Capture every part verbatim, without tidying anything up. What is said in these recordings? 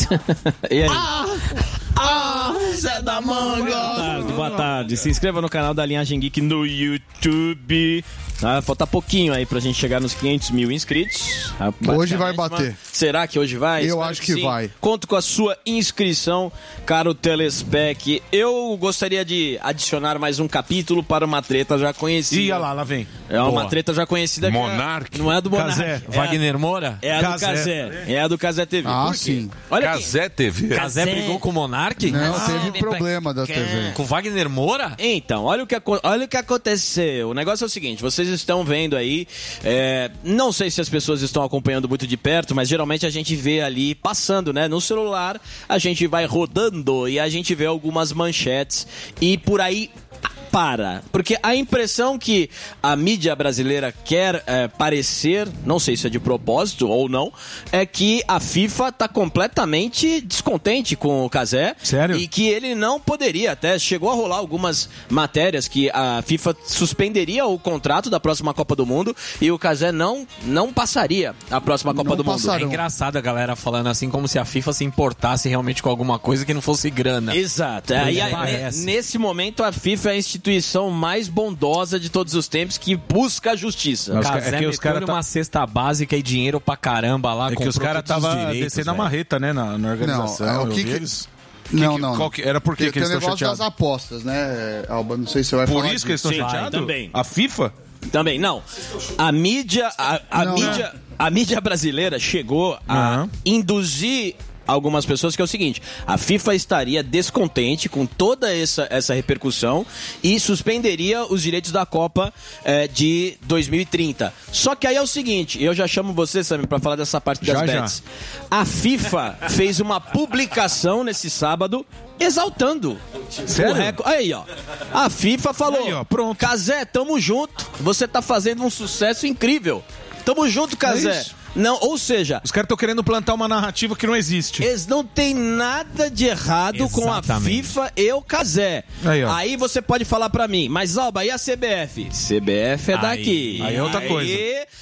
E aí? Ah! Ah, Zé da Manga! Boa tarde, boa tarde. Se inscreva no canal da Linhagem Geek no YouTube. Ah, falta pouquinho aí pra gente chegar nos quinhentos mil inscritos. Hoje vai bater. Será que hoje vai? Eu Espero acho que, que vai. Conto com a sua inscrição, caro Telespec. Eu gostaria de adicionar mais um capítulo para uma treta já conhecida. Ih, lá, lá vem. É uma Boa. treta já conhecida. Monark. Que é, não é do Monark. Cazé. É Wagner Moura? É a Cazé. do Cazé. É a do Cazé T V. Ah, Por quê? sim. Olha Cazé T V. Cazé brigou com o Monark? Não, Ah, teve problema da T V. Com Wagner Moura? Então, olha o, que, olha o que aconteceu. O negócio é o seguinte, vocês estão vendo aí, é, não sei se as pessoas estão acompanhando muito de perto, mas geralmente a gente vê ali passando, né? No celular, a gente vai rodando e a gente vê algumas manchetes e por aí para. Porque a impressão que a mídia brasileira quer é, parecer, não sei se é de propósito ou não, é que a FIFA tá completamente descontente com o Cazé. Sério? E que ele não poderia, até chegou a rolar algumas matérias que a FIFA suspenderia o contrato da próxima Copa do Mundo e o Cazé não, não passaria a próxima Copa Não do Mundo. passarão. É engraçado a galera falando assim, como se a FIFA se importasse realmente com alguma coisa que não fosse grana. Exato. É, e aí, Parece. nesse momento, a FIFA é a instituição mais bondosa de todos os tempos que busca a justiça. O Os ca- Cazé é que os meteu cara uma tá- cesta básica e dinheiro pra caramba lá. É que os caras estavam descendo a marreta, né, na, na organização. Não, é, o eu que vi que- eles. Não, que- não. qual que- era por que tem, que eles tem o estão negócio das chateados? apostas, né, Alba? Não sei se você vai Por falar isso que eles estão Sim, chateados? também. A FIFA? Também, não. A mídia, a, a Não, mídia, a mídia brasileira chegou a Não. induzir algumas pessoas que é o seguinte, a FIFA estaria descontente com toda essa, essa repercussão e suspenderia os direitos da Copa eh, de dois mil e trinta. Só que aí é o seguinte, eu já chamo você, Sammy, pra falar dessa parte das Já, já. bets. A FIFA fez uma publicação nesse sábado exaltando Sério? o recorde. Aí, ó. A FIFA falou, Aí, ó, pronto. Cazé, tamo junto. Você tá fazendo um sucesso incrível. Tamo junto, Cazé. É isso. Não, ou seja, Os caras estão querendo plantar uma narrativa que não existe. eles não tem nada de errado com a Exatamente. FIFA e o Cazé. Aí, ó. Aí você pode falar pra mim, mas Alba, e a C B F? C B F é Aí- daqui. aí é outra coisa.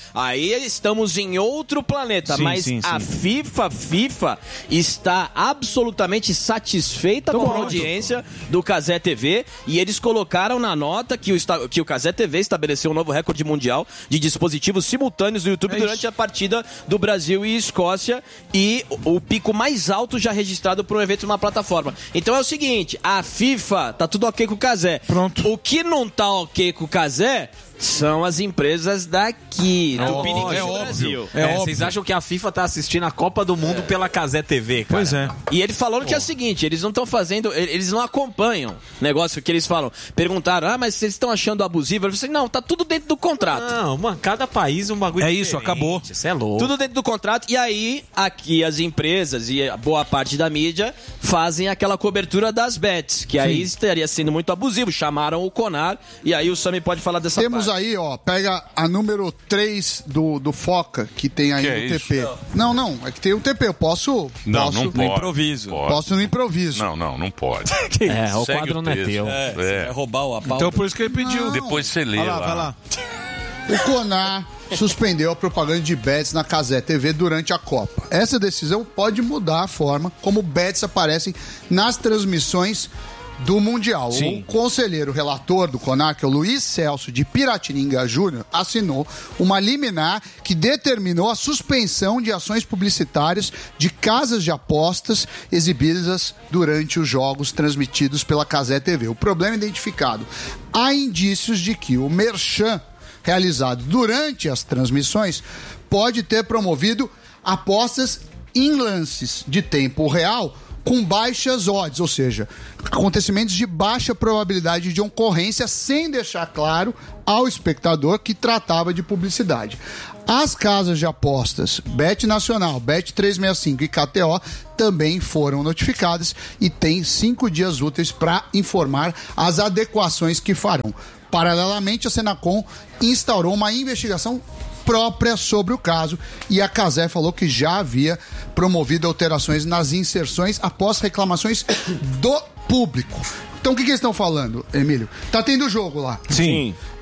Aí estamos em outro planeta, Sim, mas sim, a sim. FIFA, FIFA está absolutamente satisfeita Então com a pronto. audiência do Cazé T V e eles colocaram na nota que o, esta- que o Cazé T V estabeleceu um novo recorde mundial de dispositivos simultâneos no YouTube É durante isso. a partida do Brasil e Escócia e o, o pico mais alto já registrado para um evento na plataforma. Então é o seguinte, a FIFA tá tudo ok com o Cazé. Pronto. O que não tá ok com o Cazé são as empresas daqui, do óbvio, Piniquim é do óbvio. Brasil. É É, óbvio. vocês acham que a FIFA tá assistindo a Copa do Mundo pela Cazé T V, cara? Pois é. E ele falou que é o seguinte, eles não estão fazendo, eles não acompanham negócio que eles falam. Perguntaram, ah, mas vocês estão achando abusivo? Eu falei, não, tá tudo dentro do contrato. Não, mano, cada país um bagulho É isso, diferente. acabou. Isso é louco. Tudo dentro do contrato. E aí, aqui as empresas e a boa parte da mídia fazem aquela cobertura das bets, que aí estaria sendo muito abusivo. Chamaram o Conar e aí o Sami pode falar dessa Temos parte. aí, ó, pega a número três do, do Foca, que tem aí Que no é T isso? P. Não, não, é que tem o T P, eu posso... Não, posso, não pode. improviso. Pode. Posso no improviso. Não, não, não pode. É, o Segue quadro o não é texto. teu. É. roubar o apau. Então por isso que ele pediu. Depois você lê Vai lá, lá. vai lá. O Conar suspendeu a propaganda de bets na Cazé T V durante a Copa. Essa decisão pode mudar a forma como bets aparecem nas transmissões do Mundial. Sim. O conselheiro relator do Conar, que é o Luiz Celso de Piratininga Júnior, assinou uma liminar que determinou a suspensão de ações publicitárias de casas de apostas exibidas durante os jogos transmitidos pela Cazé T V. O problema é identificado. Há indícios de que o merchan realizado durante as transmissões pode ter promovido apostas em lances de tempo real com baixas odds, ou seja, acontecimentos de baixa probabilidade de ocorrência, sem deixar claro ao espectador que tratava de publicidade. As casas de apostas Bet Nacional, Bet trezentos e sessenta e cinco e K T O também foram notificadas e têm cinco dias úteis para informar as adequações que farão. Paralelamente, a Senacom instaurou uma investigação própria sobre o caso e a Cazé falou que já havia promovido alterações nas inserções após reclamações do público. Então o que, que eles estão falando, Emílio? Tá tendo jogo lá. Sim.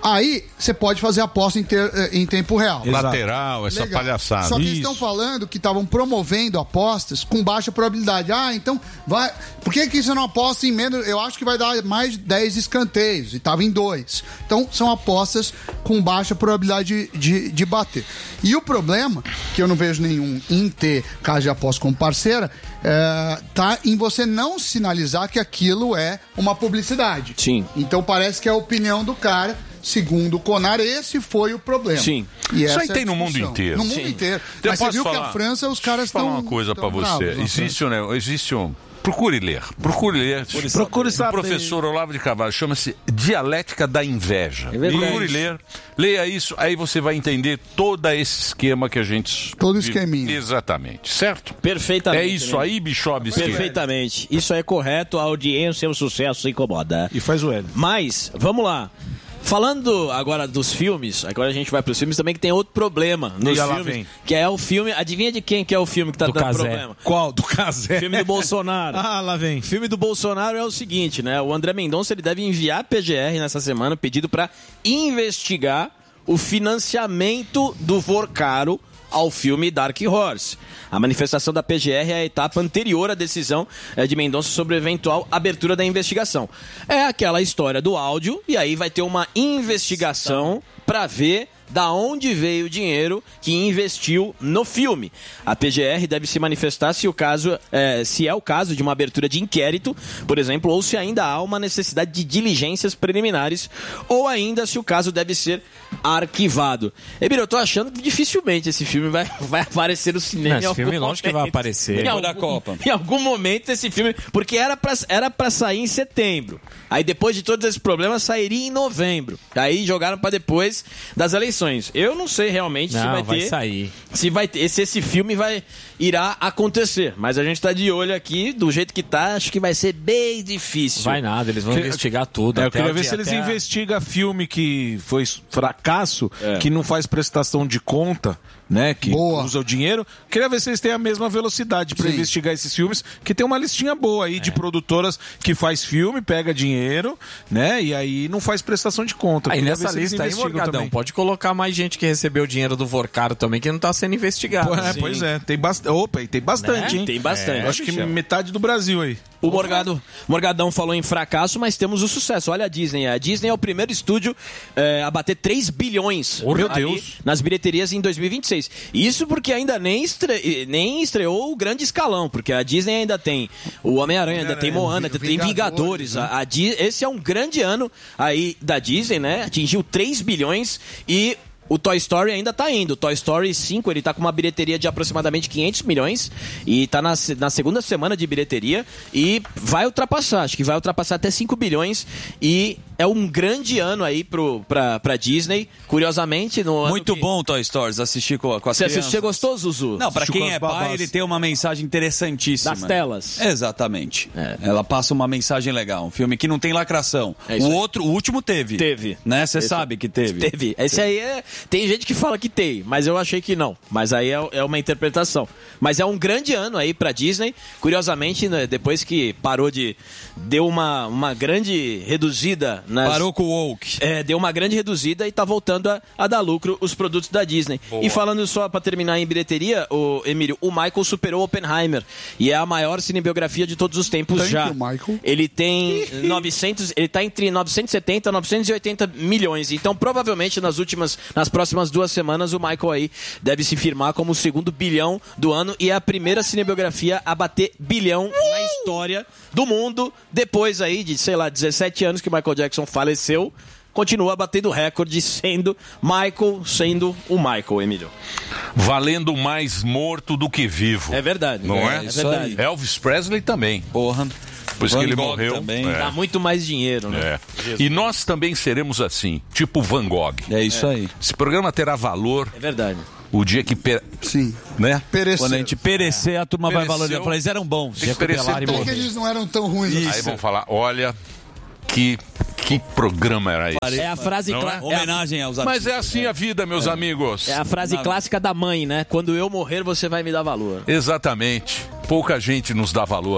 Aí você pode fazer aposta em, ter, em tempo real. Exato. Lateral, essa Legal. palhaçada. Só que eles estão falando que estavam promovendo apostas com baixa probabilidade. Ah, então vai. Por que, que você não aposta em menos? Eu acho que vai dar mais de dez escanteios. E estava em dois. Então são apostas com baixa probabilidade de, de, de bater. E o problema, que eu não vejo nenhum em ter casa de aposta como parceira, é, tá em você não sinalizar que aquilo é uma publicidade. Sim. Então parece que é a opinião do cara. Segundo o Conar, esse foi o problema. Sim. E isso aí é tem no mundo inteiro. No mundo Sim. inteiro. Eu Mas você viu falar, que a França, os caras estão... Vou falar uma coisa para você. Bravos, existe, um, existe um... Procure ler. Procure ler. Procure saber. O professor Olavo de Carvalho chama-se Dialética da Inveja. É verdade. Procure ler. Leia isso, aí você vai entender todo esse esquema que a gente... Todo esqueminha. Exatamente. Certo? Perfeitamente. É isso né? aí, Bischob. Perfeitamente. Isso é correto, a audiência, o sucesso incomoda. E faz o L. Mas, vamos lá. Falando agora dos filmes, agora a gente vai para os filmes também que tem outro problema nos filmes, que é o filme, adivinha de quem que é o filme que tá do dando Cazé. problema? Qual? Do Cazé? Filme do Bolsonaro. Ah, lá vem. O filme do Bolsonaro é o seguinte, né? O André Mendonça ele deve enviar a P G R nessa semana pedido para investigar o financiamento do Vorcaro ao filme Dark Horse. A manifestação da P G R é a etapa anterior à decisão de Mendonça sobre a eventual abertura da investigação. É aquela história do áudio, e aí vai ter uma investigação para ver da onde veio o dinheiro que investiu no filme. A P G R deve se manifestar se, o caso, é, se é o caso de uma abertura de inquérito, por exemplo, ou se ainda há uma necessidade de diligências preliminares, ou ainda se o caso deve ser arquivado. Emílio, eu tô achando que dificilmente esse filme vai, vai aparecer no cinema. Não, esse filme lógico que vai aparecer. Em algum, da Copa. Em algum momento esse filme... Porque era pra, era pra sair em setembro. Aí depois de todos esses problemas sairia em novembro. Aí jogaram pra depois das eleições. Eu não sei realmente não, se vai, vai ter... sair. Se vai ter, se esse filme vai irá acontecer. Mas a gente tá de olho aqui, do jeito que tá, acho que vai ser bem difícil. Vai nada, eles vão que, investigar tudo. É, eu até queria o ver dia, se eles até... investigam filme que foi fracasso, é. que não faz prestação de conta, né? Que boa. usa o dinheiro. Queria ver se eles têm a mesma velocidade para investigar esses filmes, que tem uma listinha boa aí é. de produtoras que faz filme, pega dinheiro, né? E aí não faz prestação de conta. Aí nessa lista aí, Morgadão, pode colocar mais gente que recebeu o dinheiro do Vorcaro também, que não tá sendo investigado. Pô, é, pois é, tem bastante. Opa, e tem bastante, né? hein? Tem bastante. É, acho que metade do Brasil aí. O Morgado, Morgadão falou em fracasso, mas temos o sucesso. Olha a Disney. A Disney é o primeiro estúdio é, a bater três bilhões oh, meu Deus. nas bilheterias em dois mil e vinte e seis. Isso porque ainda nem, estre... nem estreou o grande escalão, porque a Disney ainda tem o Homem-Aranha, ainda tem Moana, ainda tem Vingadores. Né? A, a Di... Esse é um grande ano aí da Disney, né? Atingiu três bilhões e... O Toy Story ainda tá indo. O Toy Story cinco, ele tá com uma bilheteria de aproximadamente quinhentos milhões e tá na, na segunda semana de bilheteria e vai ultrapassar, acho que vai ultrapassar até cinco bilhões e é um grande ano aí pro, pra, pra Disney, curiosamente. No Muito ano que... bom Toy Stories, assistir com, com as Você crianças. assistiu, gostou, Zuzu? Não, pra Assistiu quem é pai, ele tem uma mensagem interessantíssima. Das telas. Exatamente. É. Ela passa uma mensagem legal, um filme que não tem lacração. É o outro, o último teve. Teve. Né? Você Esse... sabe que teve. Teve. Esse aí é... Tem gente que fala que tem, mas eu achei que não. Mas aí é, é uma interpretação. Mas é um grande ano aí pra Disney. Curiosamente, né, depois que parou de... Deu uma, uma grande reduzida nas... Parou com o woke. É, deu uma grande reduzida e tá voltando a, a dar lucro os produtos da Disney. Boa. E falando só pra terminar em bilheteria, o Emílio, o Michael superou Oppenheimer. E é a maior cinebiografia de todos os tempos. Thank já. you, Michael. Ele tem novecentos... Ele tá entre novecentos e setenta e novecentos e oitenta milhões. Então, provavelmente, nas últimas... Nas próximas duas semanas, o Michael aí deve se firmar como o segundo bilhão do ano e é a primeira cinebiografia a bater bilhão na história do mundo, depois aí de, sei lá, dezessete anos que Michael Jackson faleceu, continua batendo recorde, sendo Michael, sendo o Michael, Emílio. Valendo mais morto do que vivo. É verdade. Não é? É, é verdade. Elvis Presley também. Porra. Por isso que ele morreu. Também. É. Dá muito mais dinheiro, né? É. E nós também seremos assim, tipo Van Gogh. É isso é. aí. Esse programa terá valor. É verdade. O dia que... Per... Sim. Né? Perecer. Quando a gente perecer, a turma Pereceu. vai valorizar. Falar, eles eram bons. Tem que perecer. Até que eles não eram tão ruins. Isso. Aí vão falar, olha... Que, que programa era esse? É a frase clássica. É homenagem aos Mas artistas. é assim a vida, meus é. amigos. É a frase clássica da mãe, né? Quando eu morrer, você vai me dar valor. Exatamente. Pouca gente nos dá valor.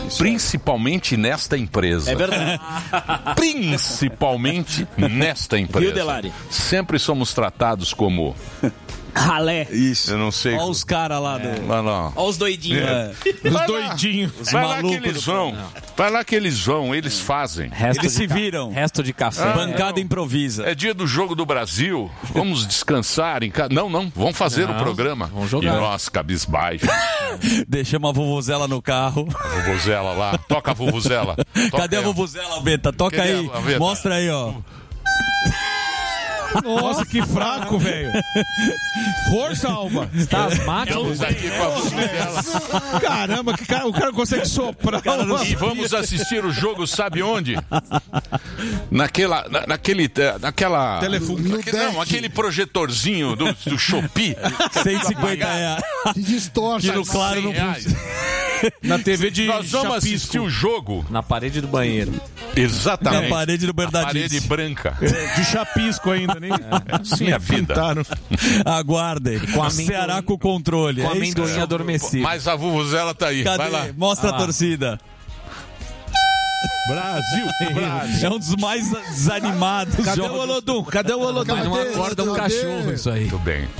Principalmente nesta empresa. É verdade. Principalmente nesta empresa. Viu, Delari? Sempre somos tratados como... Ralé. Isso. Eu não sei. Olha os caras lá do... Lá, lá. Olha os doidinhos. É. Os Vai lá. doidinhos. Os Vai lá que malucos eles do- vão. Vai lá que eles vão, eles fazem. Resto Eles de se ca- viram. Resto de café. Bancada improvisa. É dia do jogo do Brasil. Vamos descansar em casa. Não, não. Vamos fazer Não, o programa. vamos jogar. E nós, cabisbaixo. Deixamos a vovozela no carro. A vuvuzela lá. Toca a vuvuzela. Toca Cadê a ela. vovozela, Beta? Toca Cadê aí. a Beta? Mostra aí, ó. Nossa, que fraco, velho. Força, Alba. Tá as máquinas. Estamos aqui com a vuvuzela. Caramba, que cara, o cara consegue soprar. E vamos assistir o jogo, sabe onde? Naquela, na, naquele, eh, naquela... Telefone. naquele- não, aquele projetorzinho do, do Shopee. cento e cinquenta reais. Que distorce. Que no claro não cem reais. Na T V de Nós vamos chapisco. assistir o jogo. Na parede do banheiro. Exatamente. Na parede do Na parede Bernardinho. branca. De chapisco ainda, nem. Assim é a vida. Pintaram. Aguardem. Com O amendoim. Ceará com controle. Com É isso? amendoim adormecido. Mas a vuvuzela tá aí. Vai lá. Cadê? Mostra Ah a lá. torcida. Brasil, Brasil. É um dos mais desanimados Cadê o jogos. Olodum? Cadê o Olodum? Mas não Cadê? acorda um Cadê? cachorro isso aí. Muito bem.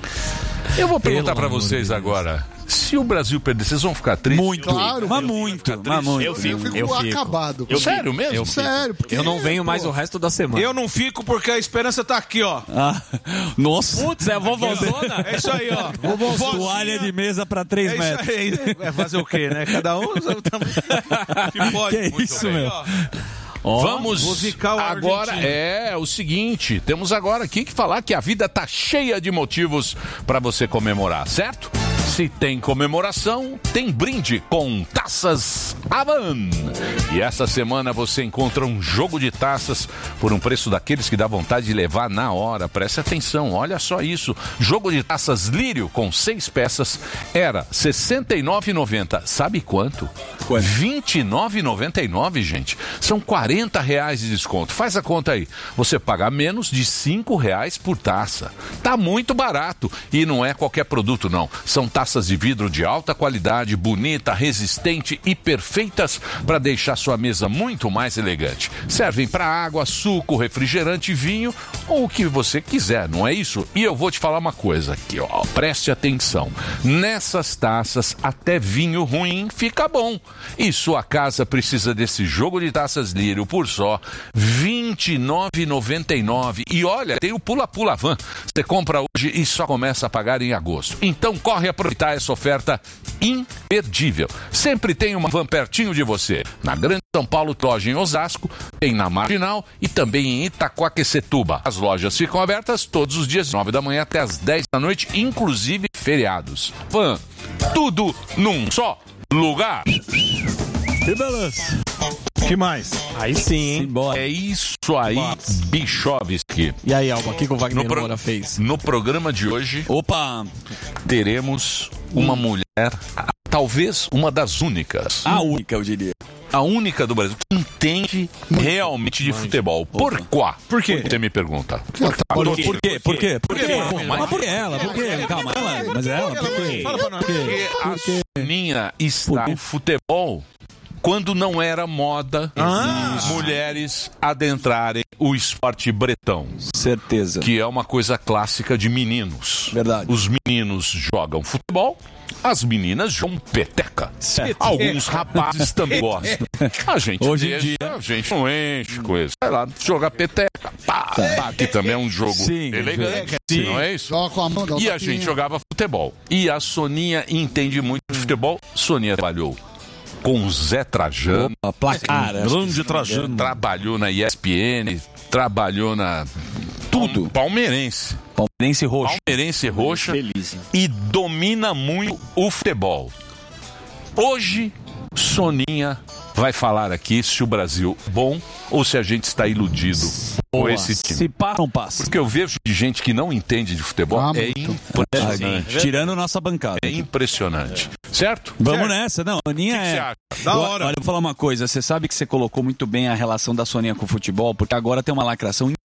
Eu vou perguntar pra amor de vocês Deus. agora. Se o Brasil perder, vocês vão ficar tristes? Muito. Claro, mas eu muito. Mas muito. Eu fico. Eu fico Eu fico. acabado. Eu Sério mesmo? Eu Sério, porque... Eu não venho mais pô, o resto da semana. Eu não fico porque a esperança tá aqui, ó. Ah, nossa. Putz, é a vovozona? É isso aí, ó. Toalha de mesa pra três É metros. isso aí. Vai fazer o quê, né? Cada um usa o tamanho que pode. Que Muito isso, bem. meu? Ó, Vamos musical agora, argentino. é o seguinte, temos agora aqui que falar que a vida tá cheia de motivos para você comemorar, certo? Se tem comemoração, tem brinde com Taças Avan. E essa semana você encontra um jogo de taças por um preço daqueles que dá vontade de levar na hora. Preste atenção, olha só isso. Jogo de taças Lírio com seis peças era sessenta e nove reais e noventa centavos. Sabe quanto? vinte e nove reais e noventa e nove centavos, gente. São quarenta reais de desconto. Faz a conta aí. Você paga menos de cinco reais por taça. Tá muito barato. E não é qualquer produto, não. São taças de vidro de alta qualidade, bonita, resistente e perfeitas para deixar sua mesa muito mais elegante. Servem para água, suco, refrigerante, vinho ou o que você quiser, não é isso? E eu vou te falar uma coisa aqui, ó. Preste atenção. Nessas taças, até vinho ruim fica bom. E sua casa precisa desse jogo de taças Lírio por só vinte e nove reais e noventa e nove centavos. E olha, tem o Pula-Pula Van. Você compra hoje e só começa a pagar em agosto. Então corre aproveitar essa oferta imperdível. Sempre tem uma van pertinho de você. Na Grande São Paulo, loja em Osasco, tem na Marginal e também em Itaquaquecetuba. As lojas ficam abertas todos os dias, nove da manhã até as dez da noite, inclusive feriados. Van, tudo num só lugar. Que beleza. que mais? Aí sim, hein? Simbora. É isso aí, Bichovski. E aí, Alba, o que, que o Wagner No, pro- Moura fez? no programa de hoje, Opa, teremos uma mulher, a- talvez uma das únicas, a única, eu diria. a única do Brasil que entende realmente de futebol. Por quê? Por quê? Você me pergunta. Por quê? Por quê? Por quê? Por quê? quê? Mas por que ela? Por quê? Calma, ela. Mas ela, por quê? Fala pra nós. Porque a Soninha está no futebol quando não era moda Ah. mulheres adentrarem o esporte bretão, Certeza. que é uma coisa clássica de meninos. Verdade. Os meninos jogam futebol, as meninas jogam peteca. Certo. Alguns rapazes também gostam. A gente Hoje em deixa, dia. a gente não enche com isso. Vai lá, jogar peteca. Pá, pá, que também é um jogo Sim. elegante, Sim. não é isso? Joga com a mão, dá um E a tapinha. gente jogava futebol. E a Soninha entende muito de futebol. Soninha trabalhou com o Zé Trajano, A placar. Grande Trajano. trabalhou na E S P N, trabalhou na... Tudo. Palmeirense. Palmeirense roxo. Palmeirense roxa. Feliz. E domina muito o futebol. Hoje, Soninha vai falar aqui se o Brasil é bom ou se a gente está iludido com Boa. esse time. Se passa, não passa. Porque eu vejo de gente que não entende de futebol. Ah, é muito. impressionante. Tirando nossa bancada. É impressionante. Certo? Vamos nessa, não. A Soninha O que que é. você acha? Da Eu- hora. Olha, eu vou falar uma coisa. Você sabe que você colocou muito bem a relação da Soninha com o futebol, porque agora tem uma lacração